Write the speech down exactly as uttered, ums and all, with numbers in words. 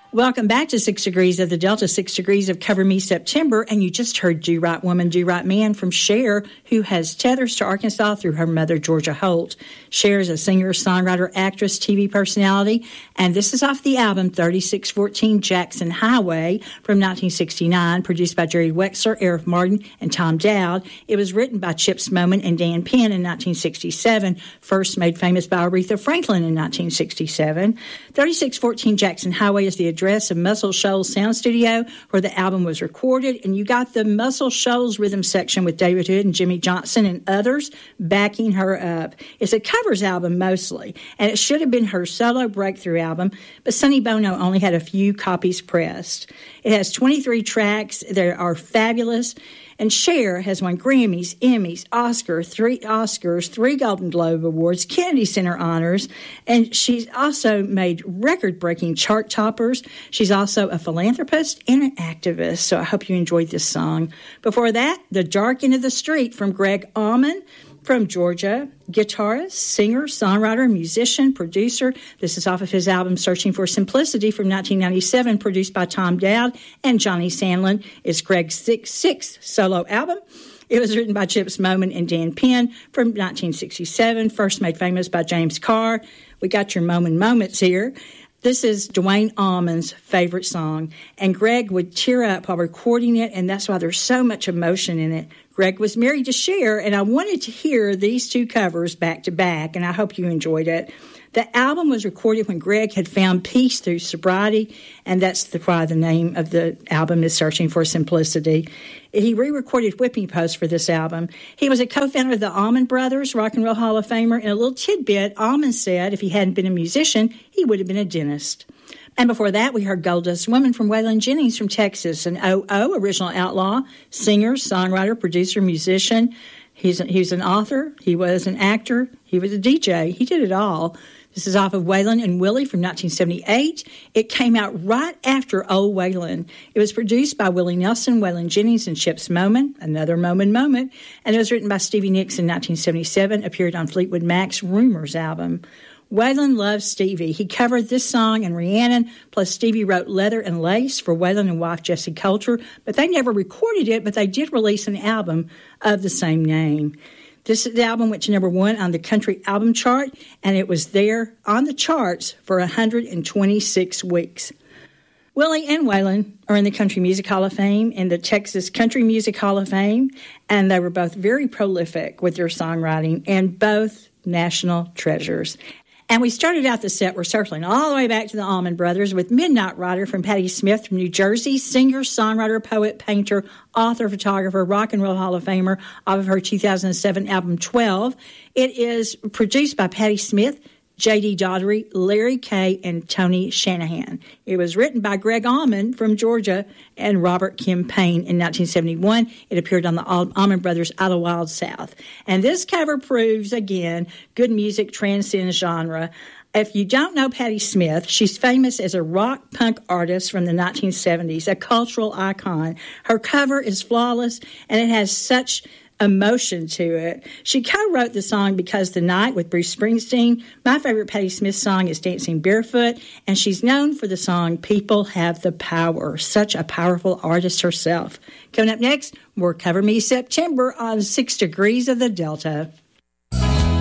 Welcome back to Six Degrees of the Delta, Six Degrees of Cover Me September, and you just heard Do Right Woman, Do Right Man from Cher, who has tethers to Arkansas through her mother, Georgia Holt. Cher is a singer, songwriter, actress, T V personality, and this is off the album thirty-six fourteen Jackson Highway from nineteen sixty-nine, produced by Jerry Wexler, Eric Martin, and Tom Dowd. It was written by Chips Moman and Dan Penn in nineteen sixty-seven, first made famous by Aretha Franklin in nineteen sixty-seven. thirty-six fourteen Jackson Highway is the address of Muscle Shoals Sound Studio where the album was recorded, and you got the Muscle Shoals rhythm section with David Hood and Jimmy Johnson and others backing her up. It's a covers album mostly, and it should have been her solo breakthrough album, but Sonny Bono only had a few copies pressed. It has twenty-three tracks that are fabulous, and Cher has won Grammys, Emmys, Oscar, three Oscars, three Golden Globe Awards, Kennedy Center honors, and she's also made record-breaking chart toppers. She's also a philanthropist and an activist, so I hope you enjoyed this song. Before that, The Dark End of the Street from Greg Allman from Georgia, guitarist, singer, songwriter, musician, producer. This is off of his album Searching for Simplicity from nineteen ninety-seven, produced by Tom Dowd and Johnny Sandlin. It's Greg's sixth, sixth solo album. It was written by Chips Moman and Dan Penn from nineteen sixty-seven, first made famous by James Carr. We got your Moman moments here. This is Dwayne Allman's favorite song, and Greg would tear up while recording it, and that's why there's so much emotion in it. Greg was married to Cher, and I wanted to hear these two covers back to back, and I hope you enjoyed it. The album was recorded when Greg had found peace through sobriety, and that's the, why the name of the album is Searching for Simplicity. He re-recorded Whipping Post for this album. He was a co-founder of the Allman Brothers, Rock and Roll Hall of Famer, and a little tidbit, Allman said if he hadn't been a musician, he would have been a dentist. And before that, we heard Goldust Woman from Waylon Jennings from Texas, an O O, original outlaw, singer, songwriter, producer, musician. He's, he's an author. He was an actor. He was a D J. He did it all. This is off of Waylon and Willie from nineteen seventy-eight. It came out right after Old Waylon. It was produced by Willie Nelson, Waylon Jennings, and Chips Moman, another Moman moment, and it was written by Stevie Nicks in nineteen seventy-seven, appeared on Fleetwood Mac's Rumors album. Waylon loves Stevie. He covered this song and Rhiannon, plus Stevie wrote Leather and Lace for Waylon and wife Jessie Coulter, but they never recorded it, but they did release an album of the same name. This the album went to number one on the country album chart, and it was there on the charts for one hundred twenty-six weeks. Willie and Waylon are in the Country Music Hall of Fame, in the Texas Country Music Hall of Fame, and they were both very prolific with their songwriting and both national treasures. And we started out the set, we're circling all the way back to the Allman Brothers with Midnight Rider from Patti Smith from New Jersey, singer, songwriter, poet, painter, author, photographer, Rock and Roll Hall of Famer, off of her two thousand seven album twelve. It is produced by Patti Smith, J D Daugherty, Larry Kay, and Tony Shanahan. It was written by Greg Allman from Georgia and Robert Kim Payne in nineteen seventy-one. It appeared on the Allman Brothers' Out of Wild South. And this cover proves, again, good music transcends genre. If you don't know Patti Smith, she's famous as a rock punk artist from the nineteen seventies, a cultural icon. Her cover is flawless, and it has such emotion to it. She co-wrote the song Because the Night with Bruce Springsteen. My favorite Patti Smith song is Dancing Barefoot, and she's known for the song People Have the Power. Such a powerful artist herself. Coming up next, more Cover Me September on Six Degrees of the Delta.